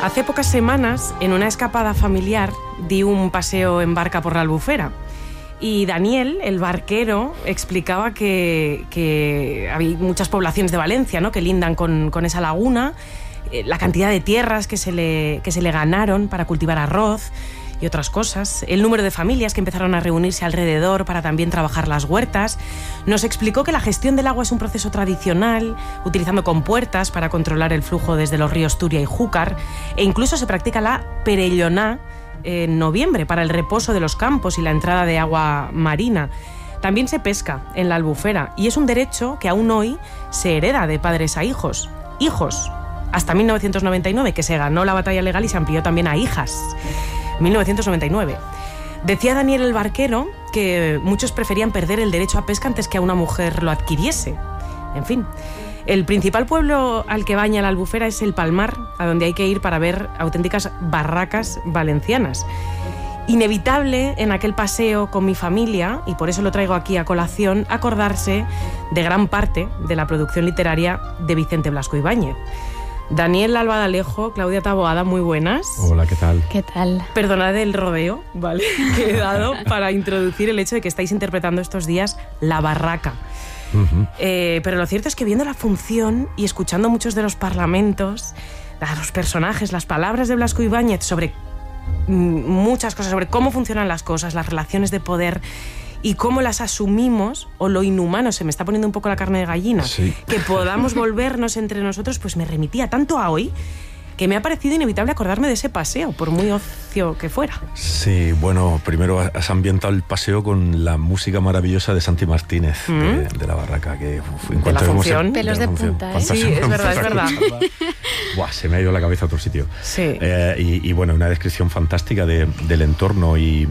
Hace pocas semanas, en una escapada familiar, di un paseo en barca por la Albufera. Y Daniel, el barquero, explicaba que hay muchas poblaciones de Valencia, ¿no?, que lindan con esa laguna, la cantidad de tierras que se le ganaron para cultivar arroz y otras cosas, el número de familias que empezaron a reunirse alrededor para también trabajar las huertas. Nos explicó que la gestión del agua es un proceso tradicional, utilizando compuertas para controlar el flujo desde los ríos Turia y Júcar, e incluso se practica la perelloná en noviembre para el reposo de los campos y la entrada de agua marina. También se pesca en la Albufera y es un derecho que aún hoy se hereda de padres a hijos. Hijos, hasta 1999, que se ganó la batalla legal y se amplió también a hijas. 1999. Decía Daniel el barquero que muchos preferían perder el derecho a pesca antes que a una mujer lo adquiriese. En fin, el principal pueblo al que baña la Albufera es el Palmar, a donde hay que ir para ver auténticas barracas valencianas. Inevitable en aquel paseo con mi familia, y por eso lo traigo aquí a colación, acordarse de gran parte de la producción literaria de Vicente Blasco Ibáñez. Daniel Albadalejo, Claudia Taboada, muy buenas. Hola, ¿qué tal? ¿Qué tal? Perdonad el rodeo, ¿vale?, que he dado para introducir el hecho de que estáis interpretando estos días La Barraca. Uh-huh. Pero lo cierto es que viendo la función y escuchando muchos de los parlamentos, a los personajes, las palabras de Blasco Ibáñez sobre muchas cosas, sobre cómo funcionan las cosas, las relaciones de poder y cómo las asumimos, o lo inhumano, se me está poniendo un poco la carne de gallina, sí, que podamos volvernos entre nosotros, pues me remitía tanto a hoy que me ha parecido inevitable acordarme de ese paseo, por muy ocio que fuera. Sí, bueno, primero has ambientado el paseo con la música maravillosa de Santi Martínez, de La Barraca, que en de la función. Pelos de punta, ¿eh? Sí, es verdad. Buah, se me ha ido la cabeza a otro sitio. Sí. Y bueno, una descripción fantástica del entorno, y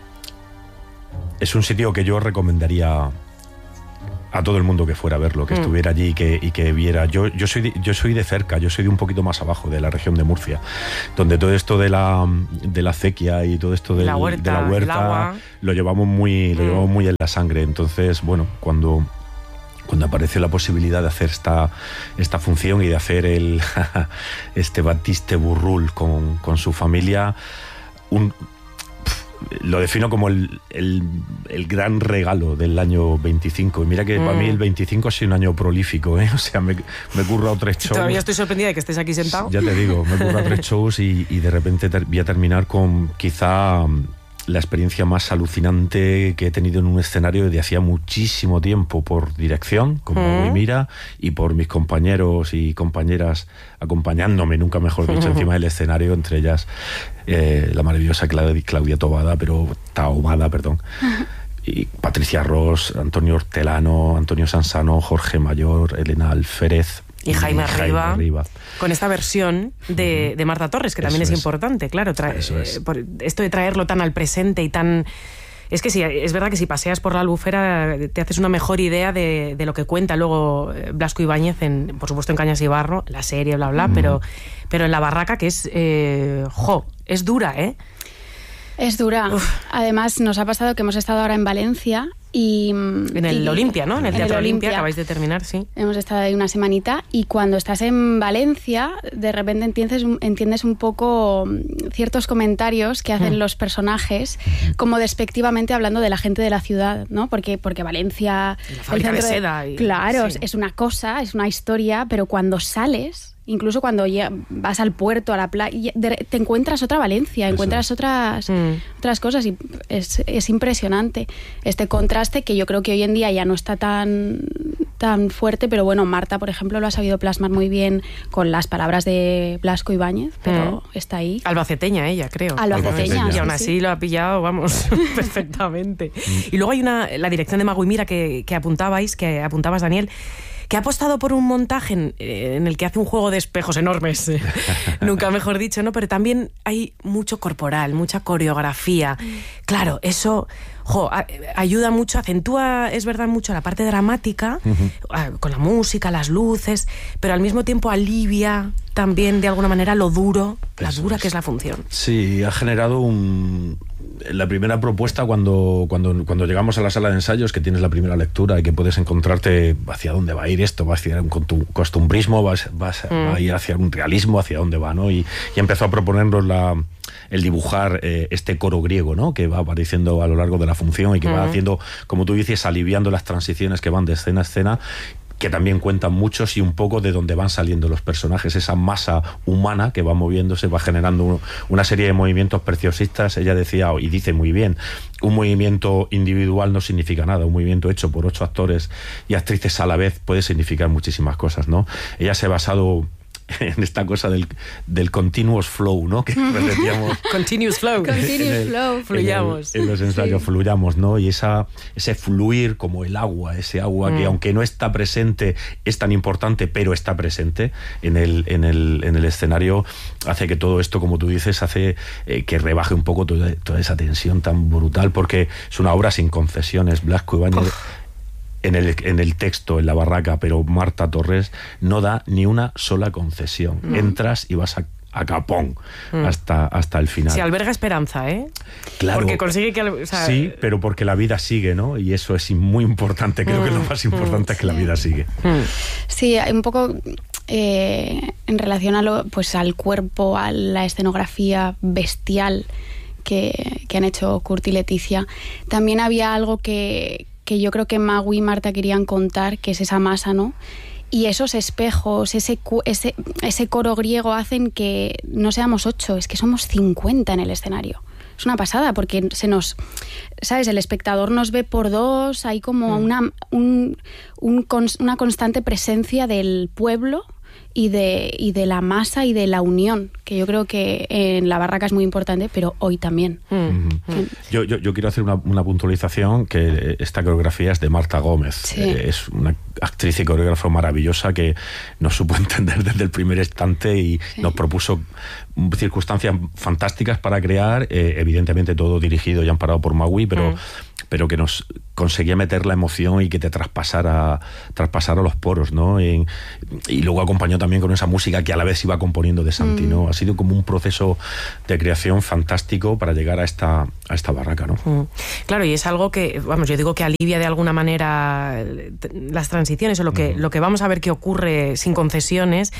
es un sitio que yo recomendaría a todo el mundo que fuera a verlo, que estuviera allí y que viera. Yo soy de cerca, yo soy de un poquito más abajo, de la región de Murcia, donde todo esto de la acequia y todo esto de la huerta lo llevamos muy en la sangre. Entonces, bueno, cuando apareció la posibilidad de hacer esta función y de hacer este Batiste Burrul con su familia, lo defino como el gran regalo del año 25. Y mira que para mí el 25 ha sido un año prolífico, ¿eh? O sea, me he currado 3 shows. Todavía estoy sorprendida de que estés aquí sentado. Ya te digo, me he currado 3 shows y de repente voy a terminar con quizá la experiencia más alucinante que he tenido en un escenario desde hacía muchísimo tiempo, por dirección, como Mira, y por mis compañeros y compañeras acompañándome, nunca mejor dicho, encima del escenario, entre ellas la maravillosa Claudia Taboada, y Patricia Ross, Antonio Hortelano, Antonio Sansano, Jorge Mayor, Elena Alférez y Jaime Riba, con esta versión de Marta Torres, que también es importante, claro, esto de traerlo tan al presente y tan... Es que sí, es verdad que si paseas por la Albufera te haces una mejor idea de lo que cuenta luego Blasco Ibáñez, por supuesto en Cañas y Barro, la serie, bla, bla, pero en La Barraca, que es... es dura, ¿eh? Es dura. Uf. Además, nos ha pasado que hemos estado ahora en Valencia y... En el Olimpia, ¿no? En el Teatro Olimpia, acabáis de terminar, sí. Hemos estado ahí una semanita, y cuando estás en Valencia, de repente entiendes un poco ciertos comentarios que hacen los personajes, como despectivamente hablando de la gente de la ciudad, ¿no? Porque Valencia... La fábrica de seda. Claro, sí. Es una cosa, es una historia, pero cuando sales... Incluso cuando vas al puerto, a la playa, te encuentras otra Valencia, encuentras otras cosas, y es impresionante este contraste, que yo creo que hoy en día ya no está tan fuerte, pero bueno, Marta, por ejemplo, lo ha sabido plasmar muy bien con las palabras de Blasco Ibáñez, pero está ahí. Albaceteña ella, creo. Albaceteña, y aún así lo ha pillado, vamos, perfectamente. Y luego hay la dirección de Mago y Mira que apuntabas, Daniel, que ha apostado por un montaje en el que hace un juego de espejos enormes, nunca mejor dicho, ¿no? Pero también hay mucho corporal, mucha coreografía. Claro, eso ayuda mucho, acentúa, es verdad, mucho la parte dramática, con la música, las luces, pero al mismo tiempo alivia también de alguna manera lo dura que es la función. Sí, ha generado la primera propuesta cuando llegamos a la sala de ensayos, que tienes la primera lectura y que puedes encontrarte hacia dónde va a ir esto, va hacia un costumbrismo, va a ir hacia un realismo, hacia dónde va, ¿no? Y empezó a proponernos el dibujar este coro griego, ¿no? Que va apareciendo a lo largo de la función y que va haciendo, como tú dices, aliviando las transiciones que van de escena a escena, que también cuentan muchos y un poco de dónde van saliendo los personajes, esa masa humana que va moviéndose, va generando una serie de movimientos preciosistas. Ella decía, y dice muy bien, un movimiento individual no significa nada, un movimiento hecho por 8 actores y actrices a la vez puede significar muchísimas cosas, ¿no? Ella se ha basado en esta cosa del continuous flow, ¿no? Que repetíamos. Continuous flow. Continuous flow. Fluyamos. En los ensayos fluyamos, ¿no? Y ese fluir como el agua, ese agua que aunque no está presente, es tan importante, pero está presente en el escenario, hace que todo esto, como tú dices, hace que rebaje un poco toda esa tensión tan brutal, porque es una obra sin concesiones. Blasco Ibáñez en el texto, en la barraca, pero Marta Torres no da ni una sola concesión. Entras y vas a capón hasta el final. Se alberga esperanza, ¿eh? Claro. Porque consigue que... sí, pero porque la vida sigue, ¿no? Y eso es muy importante. Creo que lo más importante es que la vida sigue. Sí, un poco en relación al cuerpo, a la escenografía bestial que han hecho Kurt y Leticia. También había algo que yo creo que Magui y Marta querían contar, que es esa masa, ¿no? Y esos espejos, ese coro griego hacen que no seamos 8, es que somos 50 en el escenario. Es una pasada, porque ¿sabes? El espectador nos ve por 2, hay como una constante presencia del pueblo y de la masa y de la unión, que yo creo que en la barraca es muy importante, pero hoy también. Yo quiero hacer una puntualización, que esta coreografía es de Marta Gómez. Sí. Es una actriz y coreógrafa maravillosa que nos supo entender desde el primer instante y nos propuso circunstancias fantásticas para crear, evidentemente todo dirigido y amparado por Magui, pero que nos conseguía meter la emoción y que te traspasara los poros, ¿no? Y luego acompañó también con esa música que a la vez iba componiendo de Santi, ¿no? Ha sido como un proceso de creación fantástico para llegar a esta barraca, ¿no? Claro, y es algo que, vamos, yo digo que alivia de alguna manera las transiciones o lo que vamos a ver que ocurre sin concesiones,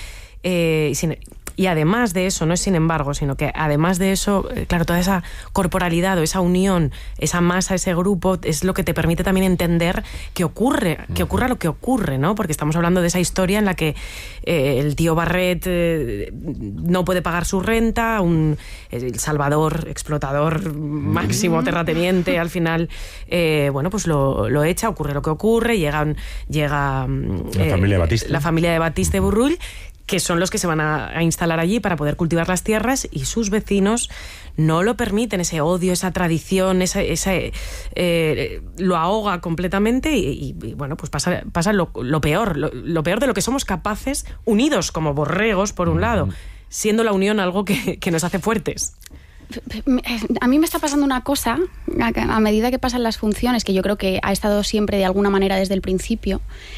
y además de eso, no es sin embargo, sino que además de eso, claro, toda esa corporalidad o esa unión, esa masa, ese grupo, es lo que te permite también entender que ocurra lo que ocurre, ¿no? Porque estamos hablando de esa historia en la que el tío Barret no puede pagar su renta, el salvador, explotador máximo, terrateniente, al final, pues lo echa, ocurre lo que ocurre, llega la familia de Batiste Burrull, que son los que se van a instalar allí para poder cultivar las tierras, y sus vecinos no lo permiten, ese odio, esa tradición, lo ahoga completamente y bueno, pues pasa lo peor, lo peor de lo que somos capaces, unidos como borregos, por un lado, siendo la unión algo que nos hace fuertes. A mí me está pasando una cosa, a medida que pasan las funciones, que yo creo que ha estado siempre de alguna manera desde el principio.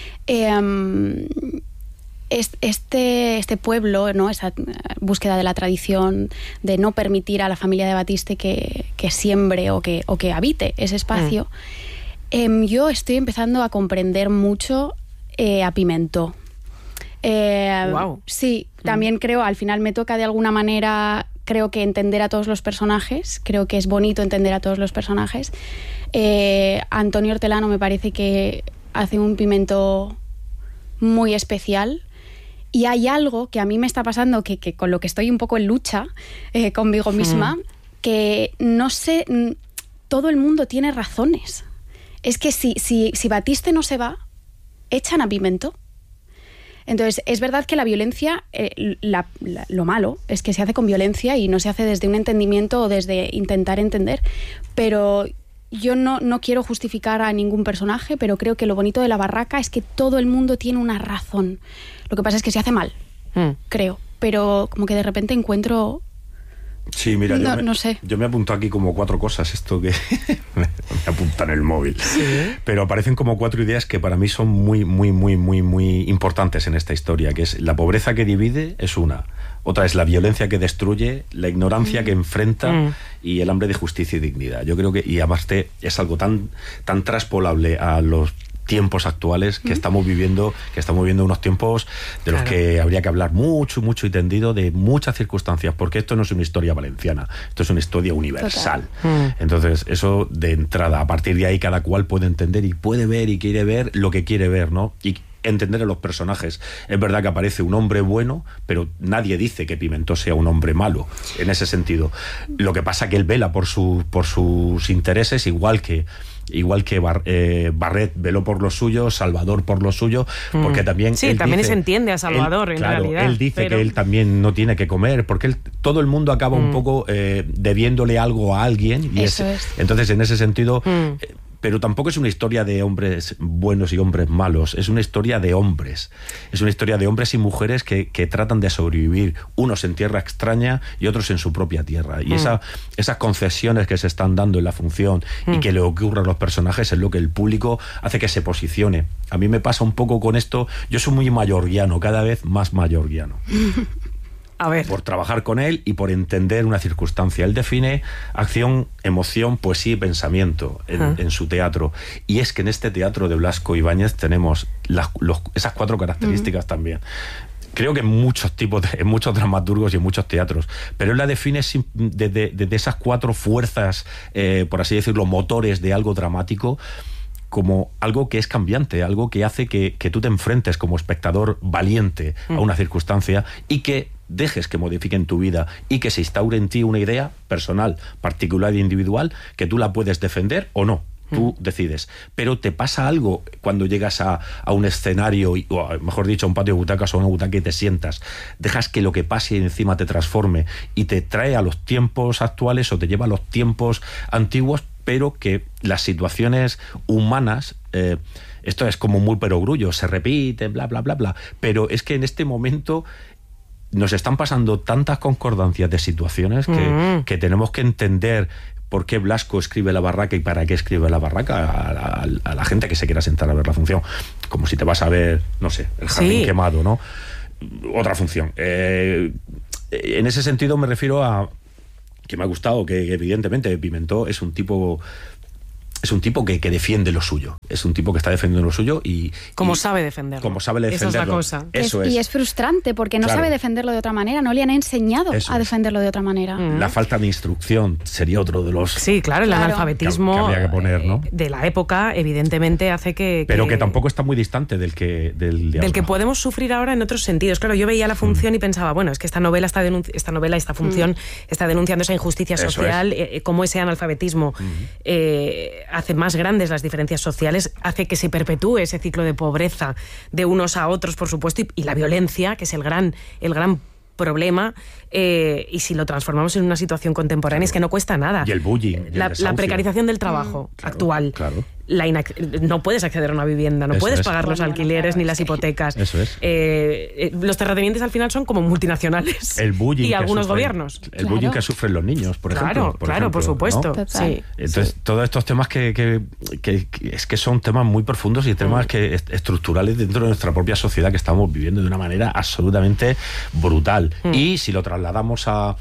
Este pueblo, ¿no? Esa búsqueda de la tradición, de no permitir a la familia de Batiste que siembre o que habite ese espacio, yo estoy empezando a comprender mucho a Pimentó. Wow. Sí, también creo, al final me toca de alguna manera, creo que entender a todos los personajes, creo que es bonito entender a todos los personajes. Antonio Hortelano me parece que hace un Pimentó muy especial. Y hay algo que a mí me está pasando, que con lo que estoy un poco en lucha conmigo misma, que no sé, todo el mundo tiene razones. Es que si Batiste no se va, echan a Pimentó. Entonces, es verdad que la violencia, lo malo es que se hace con violencia y no se hace desde un entendimiento o desde intentar entender, pero yo no quiero justificar a ningún personaje, pero creo que lo bonito de la barraca es que todo el mundo tiene una razón. Lo que pasa es que se hace mal, creo. Pero como que de repente encuentro Sí, mira, no sé. Yo me apunto aquí como 4 cosas, esto que me apunta en el móvil. ¿Sí? Pero aparecen como 4 ideas que para mí son muy, muy, muy, muy, muy importantes en esta historia, que es la pobreza que divide, es una. Otra es la violencia que destruye, la ignorancia que enfrenta y el hambre de justicia y dignidad. Yo creo que, y aparte es algo tan traspolable a los tiempos actuales que estamos viviendo unos tiempos de los que habría que hablar mucho, mucho y tendido de muchas circunstancias, porque esto no es una historia valenciana, esto es una historia universal. Entonces, eso de entrada, a partir de ahí cada cual puede entender y puede ver y quiere ver lo que quiere ver, ¿no? Y entender a los personajes. Es verdad que aparece un hombre bueno, pero nadie dice que Pimentó sea un hombre malo, en ese sentido. Lo que pasa que él vela por sus intereses, igual que Barret veló por lo suyo, Salvador por lo suyo, porque también... Sí, también se entiende a Salvador, en realidad. Él dice que él también no tiene que comer, porque todo el mundo acaba un poco debiéndole algo a alguien. Y entonces, en ese sentido... pero tampoco es una historia de hombres buenos y hombres malos, es una historia de hombres. Es una historia de hombres y mujeres que tratan de sobrevivir, unos en tierra extraña y otros en su propia tierra. Y esas concesiones que se están dando en la función y que le ocurre a los personajes es lo que el público hace que se posicione. A mí me pasa un poco con esto, yo soy muy mayorguiano, cada vez más mayorguiano. A ver. Por trabajar con él y por entender una circunstancia. Él define acción, emoción, poesía y pensamiento en su teatro. Y es que en este teatro de Blasco Ibáñez tenemos esas 4 características también. Creo que en muchos dramaturgos y en muchos teatros, pero él la define de esas 4 fuerzas, por así decirlo, motores de algo dramático, como algo que es cambiante, algo que hace que tú te enfrentes como espectador valiente a una circunstancia y que dejes que modifiquen tu vida y que se instaure en ti una idea personal, particular e individual, que tú la puedes defender o no. Tú decides. Pero te pasa algo cuando llegas a un escenario, o mejor dicho, a un patio de butacas o a una butaca y te sientas. Dejas que lo que pase encima te transforme y te trae a los tiempos actuales o te lleva a los tiempos antiguos, pero que las situaciones humanas... esto es como muy perogrullo, se repite, bla, bla, bla, bla. Pero es que en este momento... nos están pasando tantas concordancias de situaciones que tenemos que entender por qué Blasco escribe La Barraca y para qué escribe La Barraca a la gente que se quiera sentar a ver la función. Como si te vas a ver, no sé, El Jardín Quemado, ¿no? Otra función. En ese sentido me refiero a que me ha gustado, que evidentemente Pimentó es un tipo que defiende lo suyo. Es un tipo que está defendiendo lo suyo y... Como sabe defenderlo. Como sabe defenderlo. Esa es la cosa. Eso es. Y es frustrante porque no sabe defenderlo de otra manera. No le han enseñado a defenderlo de otra manera. La falta de instrucción sería otro de los... Sí, claro, el analfabetismo que habría que poner, ¿no? De la época, evidentemente, hace que... Pero que tampoco está muy distante del que podemos sufrir ahora en otros sentidos. Claro, yo veía la función y pensaba, bueno, es que esta función está denunciando esa injusticia social, cómo ese analfabetismo hace más grandes las diferencias sociales, hace que se perpetúe ese ciclo de pobreza de unos a otros, por supuesto, y la violencia, que es el gran problema, y si lo transformamos en una situación contemporánea, es que no cuesta nada. Y el bullying. La precarización del trabajo actual. Claro. No puedes acceder a una vivienda, no puedes pagar los alquileres ni las hipotecas. Eso es. Los terratenientes al final son como multinacionales. El bullying y algunos gobiernos. El bullying que sufren los niños, por ejemplo. Claro, por supuesto. ¿No? Sí. Entonces, todos estos temas que es que son temas muy profundos y temas estructurales dentro de nuestra propia sociedad que estamos viviendo de una manera absolutamente brutal. Y si lo trasladamos a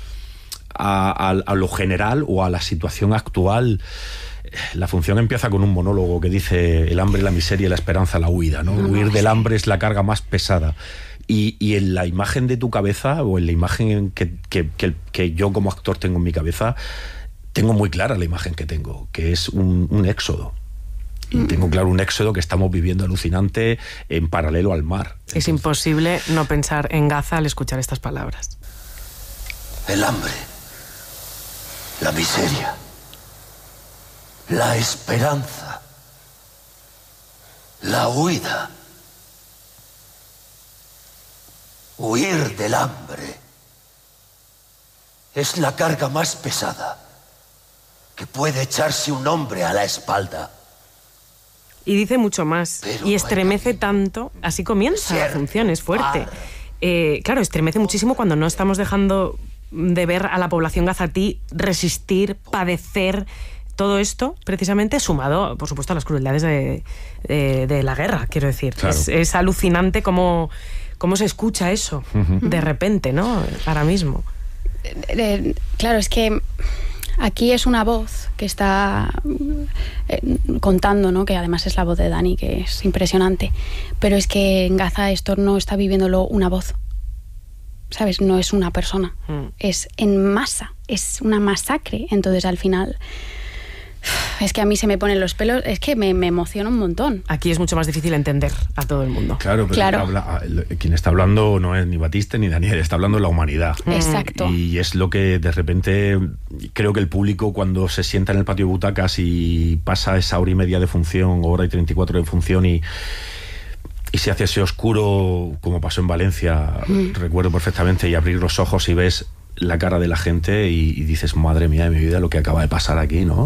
lo general o a la situación actual, la función empieza con un monólogo que dice: el hambre, la miseria y la esperanza, la huida, ¿no? Huir del hambre es la carga más pesada. Y en la imagen de tu cabeza, o en la imagen que yo como actor tengo en mi cabeza, tengo muy clara la imagen que tengo, que es un éxodo. Y tengo claro un éxodo que estamos viviendo alucinante en paralelo al mar. Es imposible no pensar en Gaza al escuchar estas palabras. El hambre, la miseria, la esperanza, la huida. Huir del hambre es la carga más pesada que puede echarse un hombre a la espalda. Y dice mucho más. Pero y estremece tanto. Así comienza la función, es fuerte. Claro, estremece muchísimo cuando no estamos dejando de ver a la población gazatí resistir, padecer todo esto, precisamente, sumado, por supuesto, a las crueldades de la guerra, quiero decir. Claro. Es alucinante cómo se escucha eso de repente, ¿no? Ahora mismo. Claro, es que aquí es una voz que está contando, ¿no? Que además es la voz de Dani, que es impresionante. Pero es que en Gaza esto no está viviéndolo una voz, ¿sabes? No es una persona, es en masa, es una masacre. Entonces, al final, es que a mí se me ponen los pelos, es que me emociona un montón. Aquí es mucho más difícil entender a todo el mundo. Claro, pero Claro. Quien está hablando no es ni Batiste ni Daniel, está hablando la humanidad. Exacto. Y es lo que de repente creo que el público, cuando se sienta en el patio de butacas y pasa esa hora y media de función, hora y 34 de función, y se hace ese oscuro, como pasó en Valencia, recuerdo perfectamente, y abrir los ojos y ves la cara de la gente y dices, madre mía de mi vida, lo que acaba de pasar aquí, ¿no?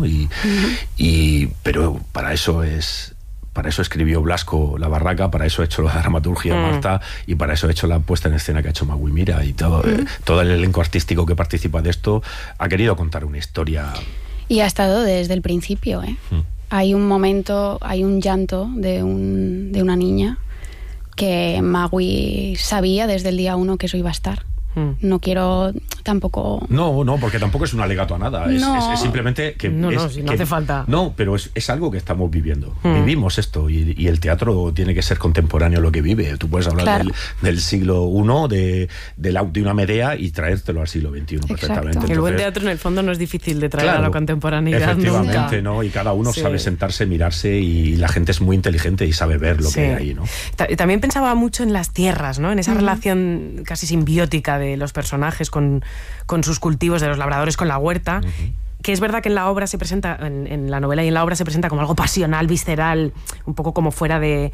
Pero para eso escribió Blasco La Barraca, para eso ha hecho la dramaturgia Marta, y para eso ha hecho la puesta en escena que ha hecho Magui Mira, y todo el elenco artístico que participa de esto ha querido contar una historia. Y ha estado desde el principio, ¿eh? Hay un momento, hay un llanto de una niña que Magui sabía desde el día 1 que eso iba a estar. No quiero tampoco... No, porque tampoco es un alegato a nada. No. Es simplemente que... No, si no hace falta. No, pero es algo que estamos viviendo. Vivimos esto y el teatro tiene que ser contemporáneo a lo que vive. Tú puedes hablar Claro. del siglo I, de una Medea, y traértelo al siglo XXI perfectamente. Exacto. El buen Entonces, teatro, en el fondo, no es difícil de traer a la claro, contemporaneidad efectivamente, nunca. ¿no? Y cada uno Sí. sabe sentarse, mirarse, y la gente es muy inteligente y sabe ver lo que hay ahí, ¿no? También pensaba mucho en las tierras, ¿no? En esa relación casi simbiótica de los personajes con sus cultivos, de los labradores con la huerta, que es verdad que en la obra se presenta, en la novela y en la obra se presenta como algo pasional, visceral, un poco como fuera de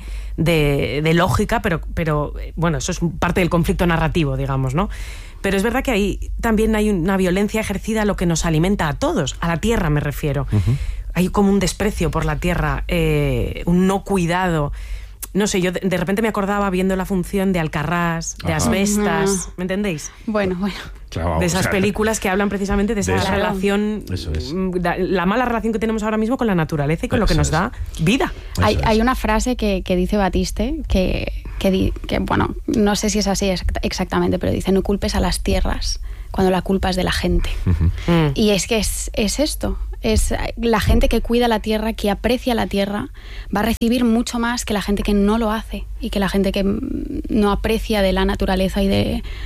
lógica, pero bueno, eso es parte del conflicto narrativo, digamos, ¿no? Pero es verdad que ahí también hay una violencia ejercida a lo que nos alimenta a todos, a la tierra me refiero. Hay como un desprecio por la tierra, un no cuidado. No sé, yo de repente me acordaba viendo la función de Alcarrás, de Asbestas, ¿me entendéis? Bueno. Claro, De esas películas que hablan precisamente de esa eso. relación, Eso es. la mala relación que tenemos ahora mismo con la naturaleza y con lo que nos da vida. Hay una frase que dice Batiste que, bueno, no sé si es así exactamente, pero dice: no culpes a las tierras cuando la culpa es de la gente. Y es que es esto. Es la gente que cuida la tierra, que aprecia la tierra, va a recibir mucho más que la gente que no lo hace, y que la gente que no aprecia de la naturaleza y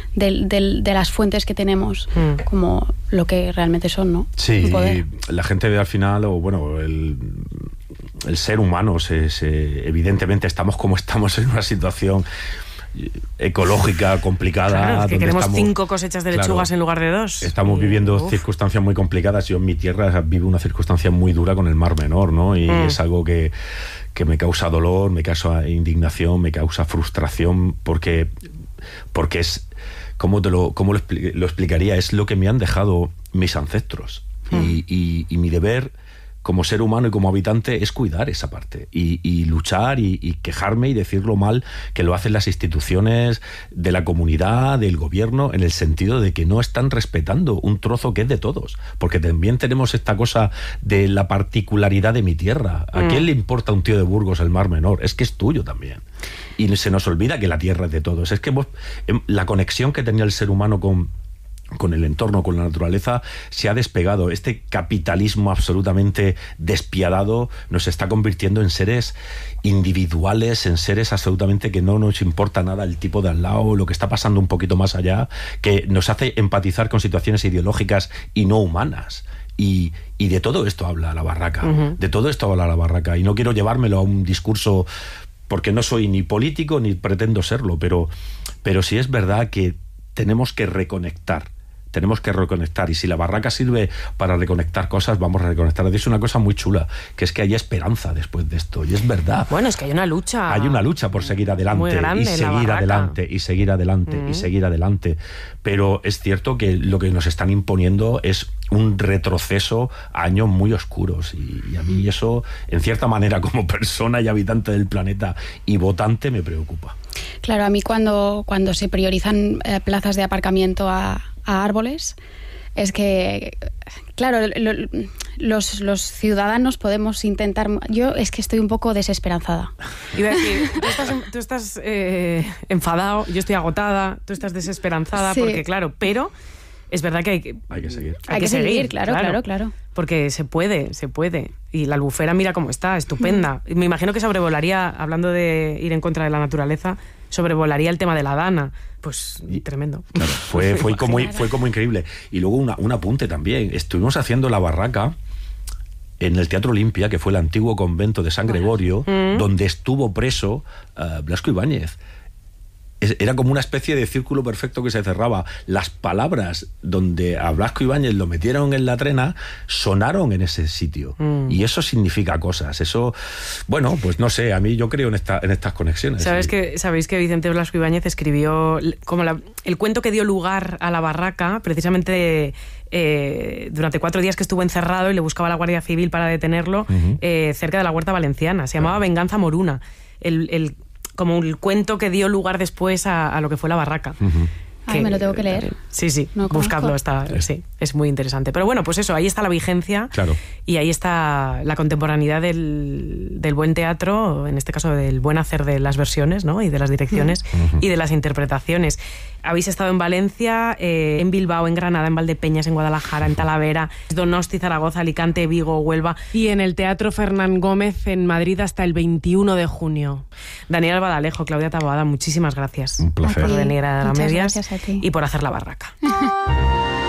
de las fuentes que tenemos como lo que realmente son, ¿no? Sí, Un poder. la gente ve al final, o bueno, el ser humano, evidentemente estamos como estamos en una situación ecológica complicada. Claro, es que donde queremos estamos, 5 cosechas de lechugas en lugar de 2. Estamos viviendo circunstancias muy complicadas. Yo en mi tierra vivo una circunstancia muy dura con el Mar Menor, ¿no? Y es algo que me causa dolor, me causa indignación, me causa frustración, porque es, ¿cómo lo explicaría? Es lo que me han dejado mis ancestros. Y mi deber como ser humano y como habitante es cuidar esa parte y luchar y quejarme y decir lo mal que lo hacen las instituciones de la comunidad, del gobierno, en el sentido de que no están respetando un trozo que es de todos, porque también tenemos esta cosa de la particularidad de mi tierra. ¿A quién le importa a un tío de Burgos el Mar Menor? Es que es tuyo también. Y se nos olvida que la tierra es de todos. Es que la conexión que tenía el ser humano con el entorno, con la naturaleza, se ha despegado. Este capitalismo absolutamente despiadado nos está convirtiendo en seres individuales, en seres absolutamente que no nos importa nada el tipo de al lado, lo que está pasando un poquito más allá, que nos hace empatizar con situaciones ideológicas y no humanas. Y de todo esto habla La Barraca, de todo esto habla La Barraca, y no quiero llevármelo a un discurso, porque no soy ni político ni pretendo serlo, pero sí es verdad que tenemos que reconectar, y si La Barraca sirve para reconectar cosas, vamos a reconectar. Es una cosa muy chula, que es que hay esperanza después de esto, y es verdad. Bueno, es que hay una lucha. Hay una lucha por seguir adelante, muy grande, y seguir adelante, y seguir adelante, y seguir adelante. Pero es cierto que lo que nos están imponiendo es un retroceso a años muy oscuros, y a mí eso, en cierta manera, como persona y habitante del planeta y votante, me preocupa. Claro, a mí cuando se priorizan plazas de aparcamiento a a árboles, es que, claro, los ciudadanos podemos intentar... Yo es que estoy un poco desesperanzada. Iba a decir, tú estás enfadado, yo estoy agotada, tú estás desesperanzada, Sí. porque claro, pero es verdad que Hay que seguir. Hay que seguir, claro. Porque se puede. Y la Albufera, mira cómo está, estupenda. Y me imagino que sobrevolaría, hablando de ir en contra de la naturaleza, sobrevolaría el tema de la Dana. Pues tremendo. Claro, fue como increíble. Y luego un apunte también. Estuvimos haciendo la barraca en el Teatro Olimpia, que fue el antiguo convento de San Gregorio, donde estuvo preso Blasco Ibáñez. Era como una especie de círculo perfecto que se cerraba. Las palabras donde a Blasco Ibáñez lo metieron en la trena sonaron en ese sitio. Y eso significa cosas. Eso, bueno, pues no sé, a mí yo creo en estas conexiones. ¿Sabéis que Vicente Blasco Ibáñez escribió como el cuento que dio lugar a la barraca, precisamente durante 4 días que estuvo encerrado y le buscaba la Guardia Civil para detenerlo, cerca de la Huerta Valenciana? Se llamaba Venganza Moruna. Como el cuento que dio lugar después a lo que fue la barraca. Ay, me lo tengo que leer. Sí, No buscadlo, conozco. sí, es muy interesante. Pero bueno, pues eso, ahí está la vigencia, Claro. Y ahí está la contemporaneidad del buen teatro, en este caso del buen hacer de las versiones, ¿no? Y de las direcciones y de las interpretaciones. Habéis estado en Valencia, en Bilbao, en Granada, en Valdepeñas, en Guadalajara, en Talavera, Donosti, Zaragoza, Alicante, Vigo, Huelva y en el Teatro Fernán Gómez en Madrid hasta el 21 de junio. Daniel Albadalejo, Claudia Taboada, muchísimas gracias. Un placer. Por venir a Muchas Medias gracias a ti. y por hacer la barraca.